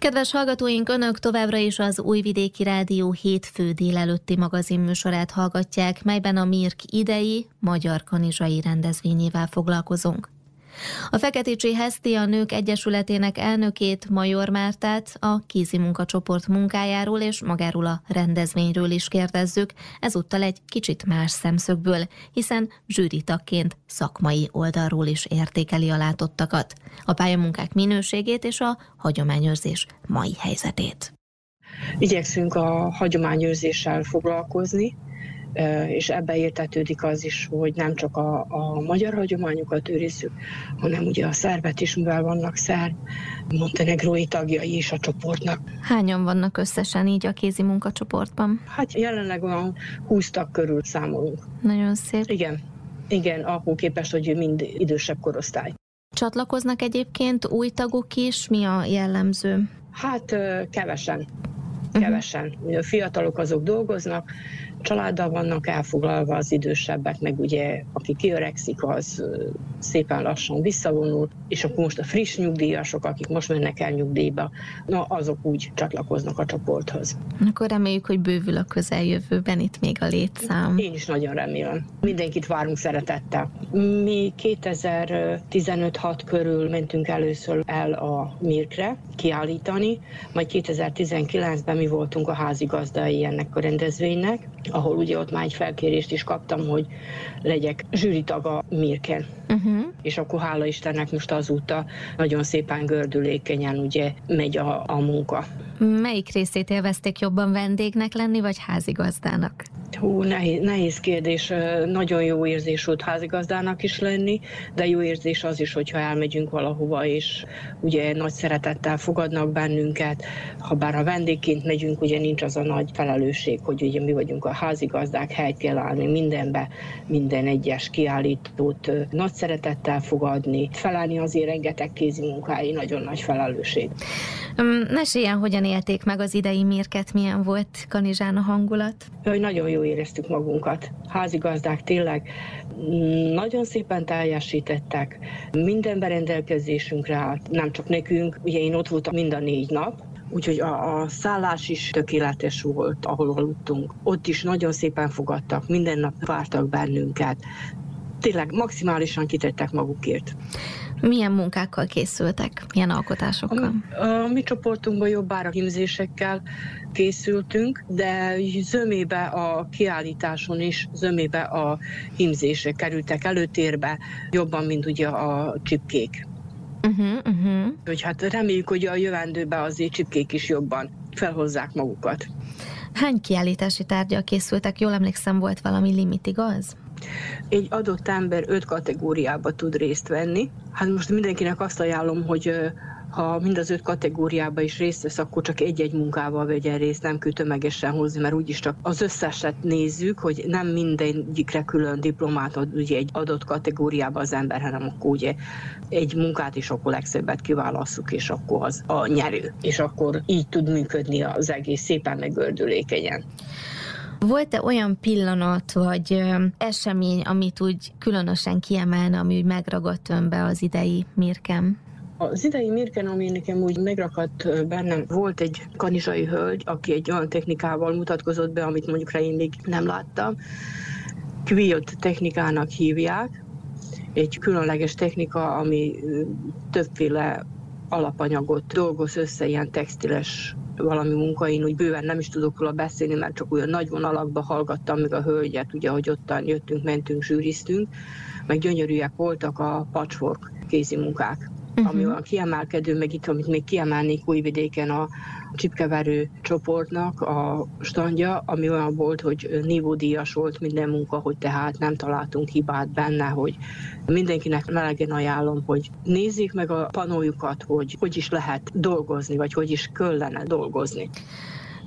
Kedves hallgatóink, Önök továbbra is az Újvidéki Rádió hétfő délelőtti magazinműsorát hallgatják, melyben a MIRK idei magyar kanizsai rendezvényével foglalkozunk. A Feketicsi Heszti a Nők Egyesületének elnökét, Major Mártát a kézimunkacsoport munkájáról és magáról a rendezvényről is kérdezzük, ezúttal egy kicsit más szemszögből, hiszen zsűritagként szakmai oldalról is értékeli a látottakat, a pályamunkák minőségét és a hagyományőrzés mai helyzetét. Igyekszünk a hagyományőrzéssel foglalkozni, és ebbe értetődik az is, hogy nem csak a magyar hagyományokat őrizzük, hanem ugye a szerbet is, mivel vannak szerb, montenegrói tagjai is a csoportnak. Hányan vannak összesen így a kézimunkacsoportban? Hát jelenleg olyan 20 tag körül számolunk. Nagyon szép. Igen, ahhoz képest, hogy mind idősebb korosztály. Csatlakoznak egyébként új tagok is? Mi a jellemző? Hát kevesen. A fiatalok azok dolgoznak, családdal vannak elfoglalva, az idősebbek, meg ugye aki kiöregszik, az szépen lassan visszavonul, és akkor most a friss nyugdíjasok, akik most mennek el nyugdíjba, azok úgy csatlakoznak a csoporthoz. Akkor reméljük, hogy bővül a közeljövőben itt még a létszám. Én is nagyon remélem. Mindenkit várunk szeretettel. Mi 2015-6 körül mentünk először el a MIRK-re kiállítani, majd 2019-ben mi voltunk a házigazdái ennek a rendezvénynek, ahol ugye ott már egy felkérést is kaptam, hogy legyek zsűritag a MIRK-en. És akkor hála Istennek most azóta nagyon szépen gördülékenyen ugye megy a munka. Melyik részét élvezték jobban, vendégnek lenni, vagy házigazdának? Nehéz kérdés. Nagyon jó érzés volt házigazdának is lenni, de jó érzés az is, hogyha elmegyünk valahova, és ugye nagy szeretettel fogadnak bennünket. Habár a vendégként megyünk, ugye nincs az a nagy felelősség, hogy ugye mi vagyunk a házigazdák, helyt kell állni mindenbe, minden egyes kiállítót nagy szeretettel fogadni. Felállni azért rengeteg kézimunkái, nagyon nagy felelősség. Meséljen, hogyan élték meg az idei MIRK-et, milyen volt Kanizsán a hangulat? Nagyon jól éreztük magunkat. Házigazdák tényleg nagyon szépen teljesítettek, minden berendelkezésünkre állt, nem csak nekünk, ugye én ott voltam mind a 4 nap, úgyhogy a szállás is tökéletes volt, ahol aludtunk. Ott is nagyon szépen fogadtak, minden nap vártak bennünket. Tényleg maximálisan kitettek magukért. Milyen munkákkal készültek? Milyen alkotásokkal? A mi csoportunkban jobbára hímzésekkel készültünk, de zömébe a kiállításon is, zömébe a hímzések kerültek előtérbe, jobban, mint ugye a csipkék. Hogy hát reméljük, hogy a jövendőben azért csipkék is jobban felhozzák magukat. Hány kiállítási tárggyal készültek? Jól emlékszem, volt valami limit, igaz? Egy adott ember 5 kategóriába tud részt venni. Hát most mindenkinek azt ajánlom, hogy ha mind az 5 kategóriába is részt vesz, akkor csak egy-egy munkával vegyen részt, nem kell tömegesen hozni, mert úgyis csak az összeset nézzük, hogy nem mindegyikre külön diplomát ad ugye egy adott kategóriába az ember, hanem akkor ugye egy munkát is akkor legszebbet kiválasszuk, és akkor az a nyerő. És akkor így tud működni az egész szépen megördülékenyen. Volt-e olyan pillanat, vagy esemény, amit úgy különösen kiemelne, ami úgy megragadt önbe az idei MIRK-en? Az idei MIRK-en, ami nekem úgy megrakadt bennem, volt egy kanizsai hölgy, aki egy olyan technikával mutatkozott be, amit mondjuk én még nem láttam. Quilt technikának hívják. Egy különleges technika, ami többféle alapanyagot dolgoz össze, ilyen textiles valami munka, én úgy bőven nem is tudok róla beszélni, mert csak olyan nagy vonalakba hallgattam meg a hölgyet, ugye, hogy ottan jöttünk, mentünk, zsűriztünk, meg gyönyörűek voltak a patchwork kézimunkák, ami olyan kiemelkedő, meg itt, amit még kiemelnék Újvidéken a csipkeverő csoportnak a standja, ami olyan volt, hogy nívódíjas volt minden munka, hogy tehát nem találtunk hibát benne, hogy mindenkinek melegen ajánlom, hogy nézzék meg a panójukat, hogy is lehet dolgozni, vagy hogy is kellene dolgozni.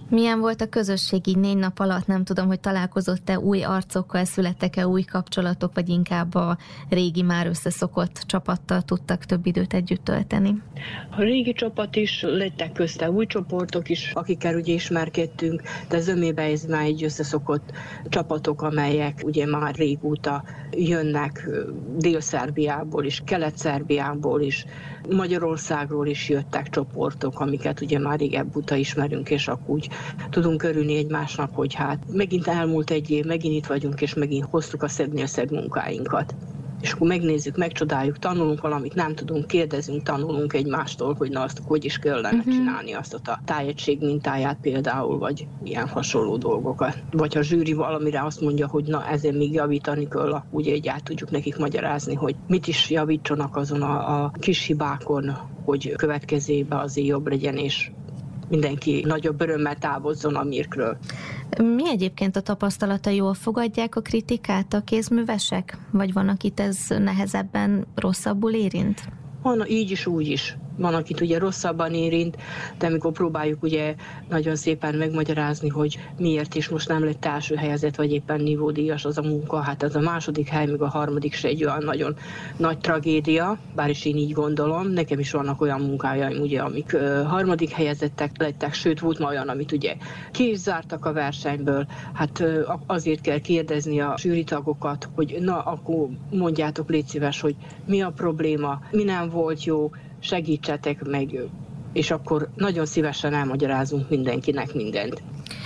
Milyen volt a közösség így 4 nap alatt? Nem tudom, hogy találkozott-e új arcokkal, születtek-e új kapcsolatok, vagy inkább a régi, már összeszokott csapattal tudtak több időt együtt tölteni? A régi csapat is, lettek közte új csoportok is, akikkel ugye ismerkedtünk, de zömében ez már egy összeszokott csapatok, amelyek ugye már régóta jönnek Dél-Szerbiából is, Kelet-Szerbiából is, Magyarországról is jöttek csoportok, amiket ugye már régebb óta ismerünk, és akkor úgy tudunk örülni egymásnak, hogy hát megint elmúlt egy év, megint itt vagyunk, és megint hoztuk a szebbnél szebb munkáinkat. És akkor megnézzük, megcsodáljuk, tanulunk valamit, nem tudunk, kérdezünk, tanulunk egymástól, hogy na azt hogy is kellene csinálni azt a tájegység mintáját például, vagy ilyen hasonló dolgokat. Vagy ha a zsűri valamire azt mondja, hogy na ezen még javítani kell, akkor ugye így át tudjuk nekik magyarázni, hogy mit is javítsanak azon a kis hibákon, hogy következőben azért jobb legyen, és mindenki nagyobb örömmel távozzon a Mirkről. Mi egyébként a tapasztalata, jól fogadják a kritikát a kézművesek? Vagy van, akit ez nehezebben, rosszabbul érint? Van így is, úgy is. Van, akit ugye rosszabban érint, de amikor próbáljuk ugye nagyon szépen megmagyarázni, hogy miért is most nem lett első helyezett, vagy éppen nívódíjas az a munka, hát ez a második hely, meg a harmadik se egy olyan nagyon nagy tragédia, bár is én így gondolom. Nekem is vannak olyan munkájaim, ugye, amik harmadik helyezettek lettek, sőt volt ma olyan, amit ugye ki is zártak a versenyből. Hát azért kell kérdezni a zsűritagokat, hogy na, akkor mondjátok, légy szíves, hogy mi a probléma, mi nem volt jó, segítsetek meg, és akkor nagyon szívesen elmagyarázunk mindenkinek mindent.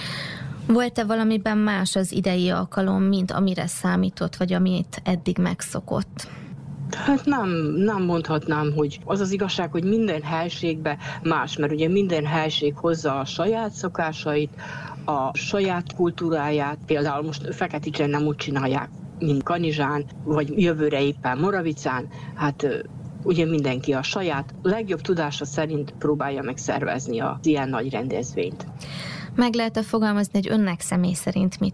Volt-e valamiben más az idei alkalom, mint amire számított, vagy amit eddig megszokott? Hát nem mondhatnám, hogy az az igazság, hogy minden helységben más, mert ugye minden helység hozza a saját szokásait, a saját kultúráját, például most Feketicsen nem úgy csinálják, mint Kanizsán, vagy jövőre éppen Moravicán, hát ugye mindenki a saját legjobb tudása szerint próbálja megszervezni az ilyen nagy rendezvényt. Meg lehet-e fogalmazni, hogy önnek személy szerint mit